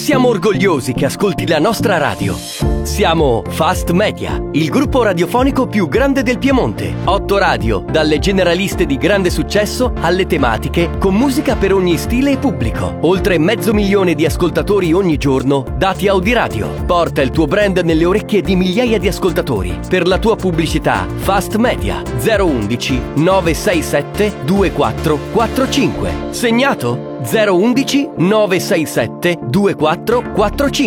Siamo orgogliosi che ascolti la nostra radio. Siamo Fast Media, il gruppo radiofonico più grande del Piemonte. 8 radio, dalle generaliste di grande successo alle tematiche, con musica per ogni stile e pubblico. Oltre 500.000 di ascoltatori ogni giorno, dati Audiradio. Porta il tuo brand nelle orecchie di migliaia di ascoltatori. Per la tua pubblicità, Fast Media 011 967 2445. Segnato? 011 967 2445.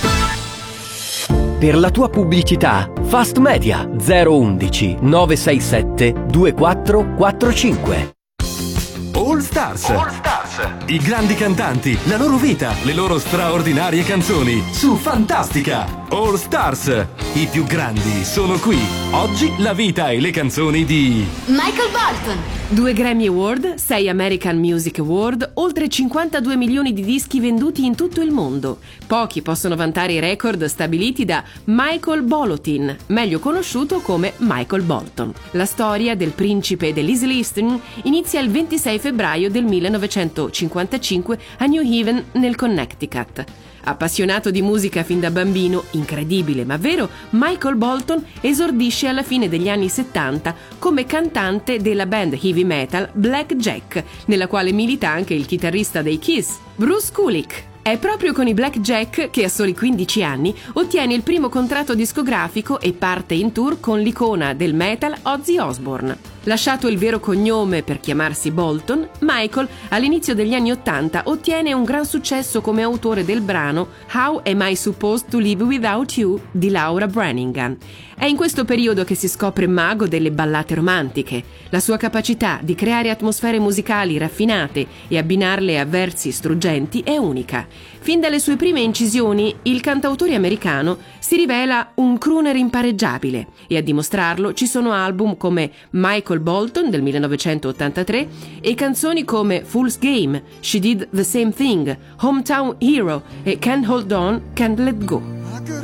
Per la tua pubblicità, Fast Media 011 967 2445. All Stars. I grandi cantanti, la loro vita, le loro straordinarie canzoni su Fantastica. All Stars. I più grandi sono qui. Oggi la vita e le canzoni di Michael Bolton. 2 Grammy Award, 6 American Music Award, oltre 52 milioni di dischi venduti in tutto il mondo. Pochi possono vantare i record stabiliti da Michael Bolotin, meglio conosciuto come Michael Bolton. La storia del principe dell'Easy Listening inizia il 26 febbraio del 1955 a New Haven, nel Connecticut. Appassionato di musica fin da bambino, incredibile ma vero, Michael Bolton esordisce alla fine degli anni 70 come cantante della band heavy metal Black Jack, nella quale milita anche il chitarrista dei Kiss, Bruce Kulick. È proprio con i Black Jack che a soli 15 anni ottiene il primo contratto discografico e parte in tour con l'icona del metal Ozzy Osbourne. Lasciato il vero cognome per chiamarsi Bolton, Michael all'inizio degli anni 80 ottiene un gran successo come autore del brano How Am I Supposed to Live Without You di Laura Branigan. È in questo periodo che si scopre mago delle ballate romantiche. La sua capacità di creare atmosfere musicali raffinate e abbinarle a versi struggenti è unica. Fin dalle sue prime incisioni, il cantautore americano si rivela un crooner impareggiabile e a dimostrarlo ci sono album come Michael Bolton del 1983 e canzoni come Fool's Game, She Did the Same Thing, Hometown Hero e Can't Hold On, Can't Let Go.